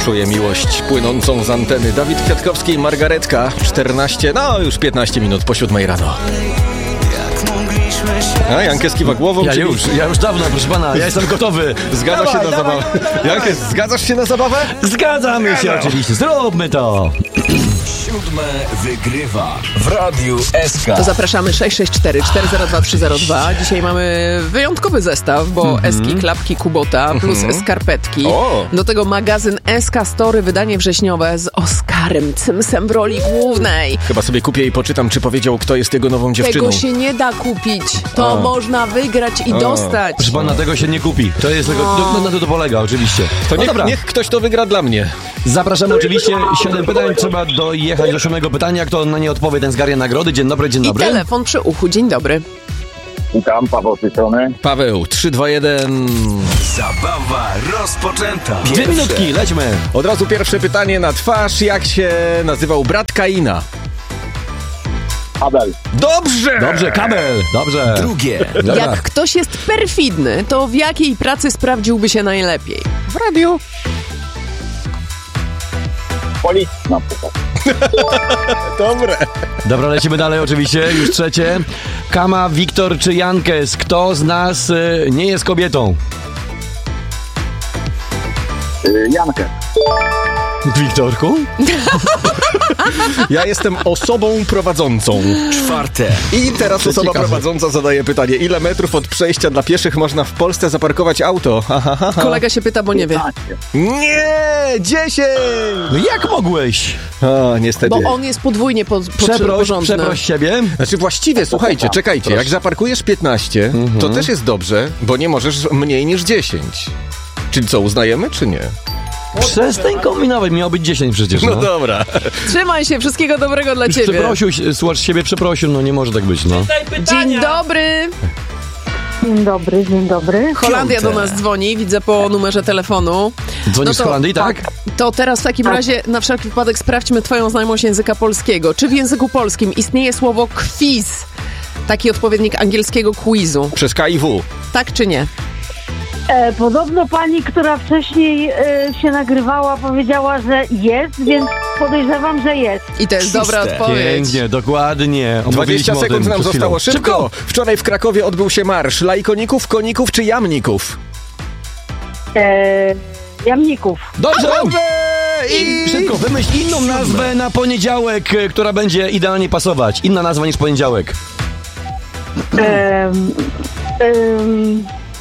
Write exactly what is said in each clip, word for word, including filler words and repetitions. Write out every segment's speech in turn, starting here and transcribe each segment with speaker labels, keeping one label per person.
Speaker 1: Czuję miłość płynącą z anteny. Dawid Kwiatkowski i Margaretka. czternaście, no już piętnaście minut po siódmej rano. A Jankes kiwa głową.
Speaker 2: Ja
Speaker 1: czyli...
Speaker 2: już, ja już dawno, proszę pana, ja jestem gotowy.
Speaker 1: Zgadza
Speaker 2: dawaj,
Speaker 1: się na
Speaker 2: dawaj,
Speaker 1: zabawę.
Speaker 2: dawaj,
Speaker 1: Jankes,
Speaker 2: dawaj.
Speaker 1: zgadzasz się na zabawę?
Speaker 2: Zgadzamy się oczywiście, zróbmy to.
Speaker 3: Siódme wygrywa w Radiu S K.
Speaker 4: To zapraszamy sześć sześć cztery cztery zero dwa trzy zero dwa. Dzisiaj mamy wyjątkowy zestaw, bo mm-hmm. Eski, klapki Kubota plus mm-hmm. skarpetki.
Speaker 1: O.
Speaker 4: Do tego magazyn S K Story, wydanie wrześniowe z Oskarem Cymsem w roli głównej.
Speaker 1: Chyba sobie kupię i poczytam, czy powiedział, kto jest jego nową dziewczyną.
Speaker 4: Tego się nie da kupić. To
Speaker 1: A.
Speaker 4: można wygrać i
Speaker 1: A.
Speaker 4: dostać.
Speaker 2: Proszę pana, tego się nie kupi. To jest tego, no. na to to polega, oczywiście.
Speaker 1: To
Speaker 2: no
Speaker 1: niech,
Speaker 2: dobra.
Speaker 1: niech ktoś to wygra dla mnie.
Speaker 2: Zapraszamy oczywiście. Siedem pytań, trzeba dojechać do siódmego pytania. Kto na nie odpowie, ten zgarnia nagrody. Dzień dobry, dzień
Speaker 4: I
Speaker 2: dobry.
Speaker 4: telefon przy uchu. Dzień dobry.
Speaker 5: Witam, Paweł z tej strony.
Speaker 1: Paweł, trzy, dwa, jeden.
Speaker 3: Zabawa rozpoczęta.
Speaker 2: Dwie minutki, lećmy.
Speaker 1: Od razu pierwsze pytanie na twarz. Jak się nazywał brat Kaina?
Speaker 5: Abel.
Speaker 1: Dobrze!
Speaker 2: Dobrze, kabel. Dobrze.
Speaker 3: Drugie.
Speaker 2: Dobra.
Speaker 4: Jak ktoś jest perfidny, to w jakiej pracy sprawdziłby się najlepiej?
Speaker 1: W radiu.
Speaker 5: Policja na przykład.
Speaker 1: Dobre.
Speaker 2: Dobra, lecimy dalej oczywiście. Już trzecie. Kama, Wiktor czy Jankes? Kto z nas y, nie jest kobietą?
Speaker 5: Yy, Jankę.
Speaker 2: Wiktorku?
Speaker 1: Ja jestem osobą prowadzącą.
Speaker 3: Czwarte.
Speaker 1: I teraz osoba
Speaker 2: Ciekawe.
Speaker 1: prowadząca zadaje pytanie. Ile metrów od przejścia dla pieszych można w Polsce zaparkować auto? Ha, ha, ha, ha.
Speaker 4: Kolega się pyta, bo nie wie.
Speaker 1: Nie! Dziesięć!
Speaker 2: No jak mogłeś?
Speaker 1: A, niestety.
Speaker 4: Bo on jest podwójnie po, po,
Speaker 2: Przeproś,
Speaker 4: porządny.
Speaker 2: przeproś siebie.
Speaker 1: Znaczy właściwie, słuchajcie, czekajcie, jak zaparkujesz piętnaście, to też jest dobrze, bo nie możesz mniej niż dziesięć. Czyli co, uznajemy, czy nie?
Speaker 2: Przestań kombinować, miało być dziesięć przecież. No,
Speaker 1: No dobra.
Speaker 4: Trzymaj się, wszystkiego dobrego dla
Speaker 2: Już
Speaker 4: ciebie.
Speaker 2: przeprosił, się- słuchacz siebie przeprosił, no nie może tak być, no.
Speaker 4: Dzień dobry.
Speaker 6: Dzień dobry, dzień dobry.
Speaker 4: Holandia
Speaker 3: Piąte.
Speaker 4: do nas dzwoni, widzę po numerze telefonu.
Speaker 2: Dzwonisz
Speaker 4: No
Speaker 2: z
Speaker 4: to-
Speaker 2: Holandii, tak?
Speaker 4: To teraz w takim razie na wszelki wypadek sprawdźmy twoją znajomość języka polskiego. Czy w języku polskim istnieje słowo quiz? Taki odpowiednik angielskiego quizu.
Speaker 1: Przez K I W.
Speaker 4: Tak czy nie?
Speaker 6: E, podobno pani, która wcześniej e, się nagrywała, powiedziała, że jest, więc podejrzewam, że jest.
Speaker 4: I to jest
Speaker 3: Szóste.
Speaker 4: dobra odpowiedź.
Speaker 2: Pięknie, dokładnie.
Speaker 1: dwadzieścia
Speaker 2: Omówiliśmy o
Speaker 1: sekund
Speaker 2: tym
Speaker 1: nam
Speaker 2: przed
Speaker 1: zostało.
Speaker 2: chwilą.
Speaker 1: Szybko! Wczoraj w Krakowie odbył się marsz lajkoników, koników czy jamników?
Speaker 6: E, jamników.
Speaker 2: Dobrze!
Speaker 1: Dobrze!
Speaker 2: I szybko, wymyśl inną nazwę na poniedziałek, e, która będzie idealnie pasować. Inna nazwa niż poniedziałek.
Speaker 6: E, e,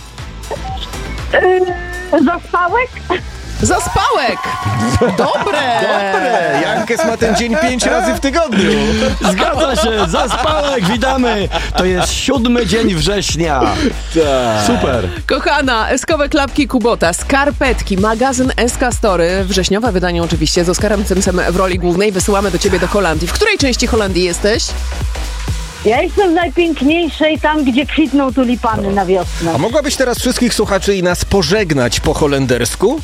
Speaker 6: e, zaspałek?
Speaker 4: Zaspałek! Dobre!
Speaker 1: Dobre! Jankes ma ten dzień pięć razy w tygodniu.
Speaker 2: Zgadza się, zaspałek, witamy! To jest siódmy dzień września. Super.
Speaker 4: Kochana, eskowe klapki Kubota, skarpetki, magazyn S K Story, wrześniowe wydanie oczywiście z Oskarem Cymsem w roli głównej. Wysyłamy do ciebie do Holandii. W której części Holandii jesteś?
Speaker 6: Ja jestem w najpiękniejszej, tam gdzie kwitną tulipany na wiosnę.
Speaker 1: A mogłabyś teraz wszystkich słuchaczy i nas pożegnać po holendersku?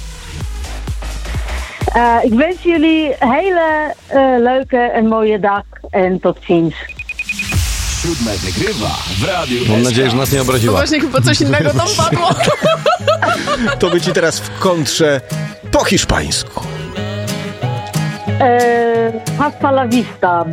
Speaker 6: E, ik wens jullie hele e, leuke en mooie dag en tot ziens.
Speaker 3: Siódme wygrywa w Radiu
Speaker 2: Mam
Speaker 3: S K.
Speaker 2: nadzieję, że nas nie
Speaker 4: No
Speaker 2: obraziła.
Speaker 4: właśnie, chyba coś innego tam padło.
Speaker 1: To by ci teraz w kontrze po hiszpańsku.
Speaker 6: E, hasta la vista.